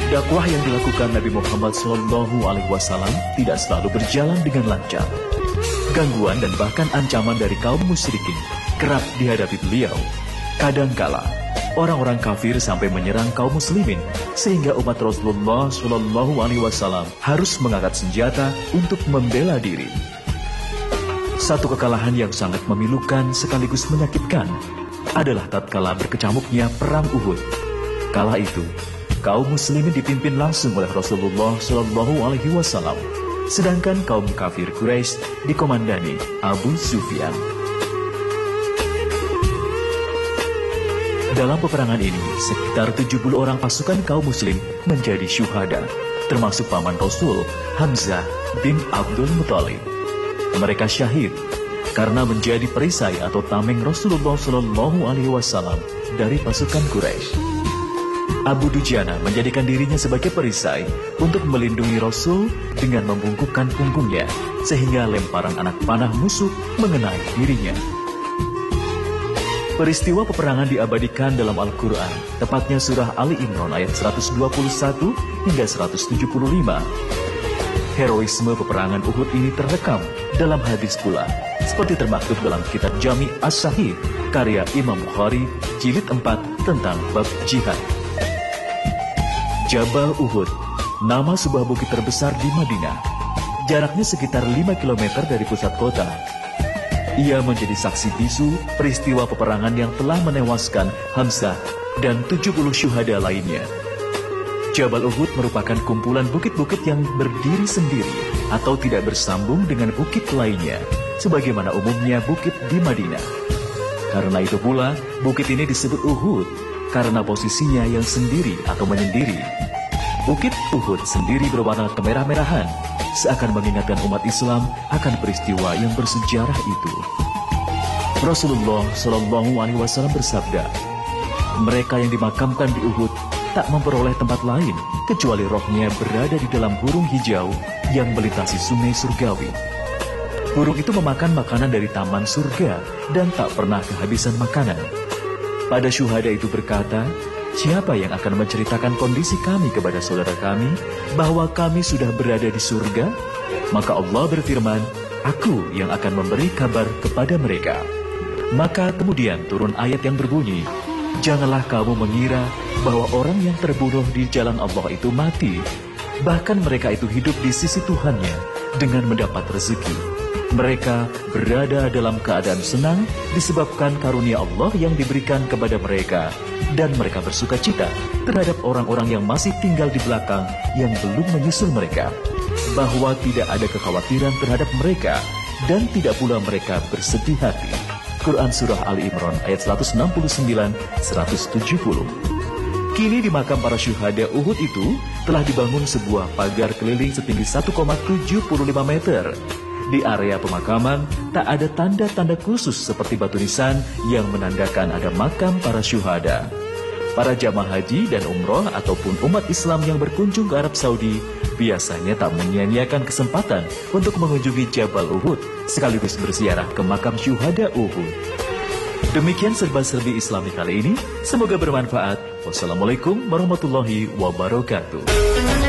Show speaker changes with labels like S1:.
S1: Dakwah yang dilakukan Nabi Muhammad SAW tidak selalu berjalan dengan lancar. Gangguan dan bahkan ancaman dari kaum musyrikin kerap dihadapi beliau. Kadangkala orang-orang kafir sampai menyerang kaum muslimin sehingga umat Rasulullah SAW harus mengangkat senjata untuk membela diri. Satu kekalahan yang sangat memilukan sekaligus menyakitkan adalah tatkala berkecamuknya perang Uhud. Kala itu kaum muslimin dipimpin langsung oleh Rasulullah SAW, sedangkan kaum kafir Quraisy dikomandani Abu Sufyan. Dalam peperangan ini, sekitar 70 orang pasukan kaum muslim menjadi syuhada, termasuk paman Rasul, Hamzah bin Abdul Muthalib. Mereka syahid karena menjadi perisai atau tameng Rasulullah SAW dari pasukan Quraisy. Abu Dujana menjadikan dirinya sebagai perisai untuk melindungi Rasul dengan membungkukkan punggungnya, sehingga lemparan anak panah musuh mengenai dirinya. Peristiwa peperangan diabadikan dalam Al-Quran, tepatnya surah Ali Imran ayat 121 hingga 175. Heroisme peperangan Uhud ini terekam dalam hadis pula, seperti termaktub dalam kitab Jami' As-Sahih, karya Imam Bukhari, jilid 4 tentang bab jihad. Jabal Uhud, nama sebuah bukit terbesar di Madinah. Jaraknya sekitar 5 km dari pusat kota. Ia menjadi saksi bisu peristiwa peperangan yang telah menewaskan Hamzah dan 70 syuhada lainnya. Jabal Uhud merupakan kumpulan bukit-bukit yang berdiri sendiri atau tidak bersambung dengan bukit lainnya, sebagaimana umumnya bukit di Madinah. Karena itu pula, bukit ini disebut Uhud, karena posisinya yang sendiri atau menyendiri. Bukit Uhud sendiri berwarna kemerah-merahan, seakan mengingatkan umat Islam akan peristiwa yang bersejarah itu. Rasulullah SAW bersabda, mereka yang dimakamkan di Uhud tak memperoleh tempat lain kecuali rohnya berada di dalam burung hijau yang melintasi sungai surgawi. Burung itu memakan makanan dari taman surga dan tak pernah kehabisan makanan. Pada syuhada itu berkata, siapa yang akan menceritakan kondisi kami kepada saudara kami, bahwa kami sudah berada di surga? Maka Allah berfirman, aku yang akan memberi kabar kepada mereka. Maka kemudian turun ayat yang berbunyi, janganlah kamu mengira bahwa orang yang terbunuh di jalan Allah itu mati. Bahkan mereka itu hidup di sisi Tuhannya dengan mendapat rezeki. Mereka berada dalam keadaan senang disebabkan karunia Allah yang diberikan kepada mereka, dan mereka bersuka cita terhadap orang-orang yang masih tinggal di belakang yang belum menyusul mereka, bahwa tidak ada kekhawatiran terhadap mereka dan tidak pula mereka bersedih hati. Quran Surah Ali Imran ayat 169-170. Kini di makam para syuhada Uhud itu telah dibangun sebuah pagar keliling setinggi 1,75 meter. Di area pemakaman tak ada tanda-tanda khusus seperti batu nisan yang menandakan ada makam para syuhada. Para jamaah haji dan umroh ataupun umat Islam yang berkunjung ke Arab Saudi biasanya tak menyia-nyiakan kesempatan untuk mengunjungi Jabal Uhud sekaligus berziarah ke makam syuhada Uhud. Demikian serba-serbi Islami kali ini, semoga bermanfaat. Wassalamualaikum warahmatullahi wabarakatuh.